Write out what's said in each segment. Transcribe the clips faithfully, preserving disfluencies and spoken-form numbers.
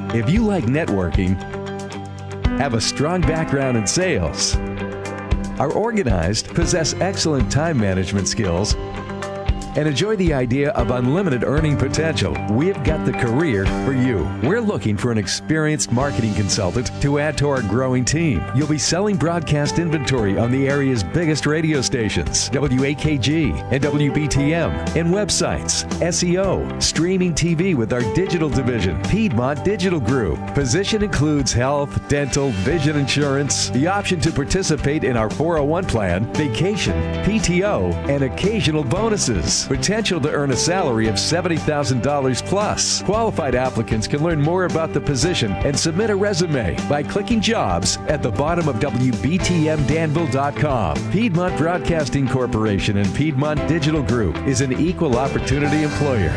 If you like networking, have a strong background in sales, are organized, possess excellent time management skills, and enjoy the idea of unlimited earning potential, we've got the career for you. We're looking for an experienced marketing consultant to add to our growing team. You'll be selling broadcast inventory on the area's biggest radio stations, W A K G and W B T M, and websites, S E O, streaming T V with our digital division, Piedmont Digital Group. Position includes health, dental, vision insurance, the option to participate in our four oh one plan, vacation, P T O, and occasional bonuses. Potential to earn a salary of seventy thousand dollars plus. Qualified applicants can learn more about the position and submit a resume by clicking jobs at the bottom of W B T M Danville dot com. Piedmont Broadcasting Corporation and Piedmont Digital Group is an equal opportunity employer.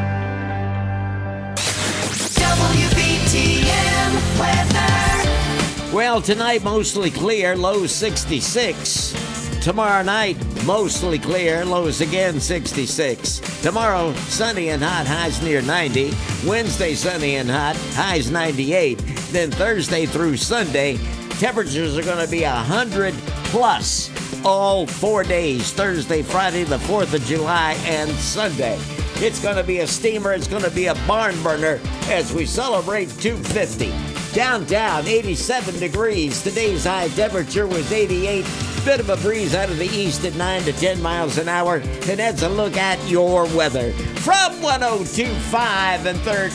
W B T M weather. Well, tonight mostly clear, low sixty-six. Tomorrow night, mostly clear, lows again sixty-six. Tomorrow, sunny and hot, highs near ninety. Wednesday, sunny and hot, highs ninety-eight. Then Thursday through Sunday, temperatures are going to be one hundred plus all four days, Thursday, Friday, the fourth of July, and Sunday. It's going to be a steamer. It's going to be a barn burner as we celebrate two fifty. Downtown, eighty-seven degrees. Today's high temperature was eighty-eight. Bit of a breeze out of the east at nine to ten miles an hour. And that's a look at your weather. From one oh two point five and third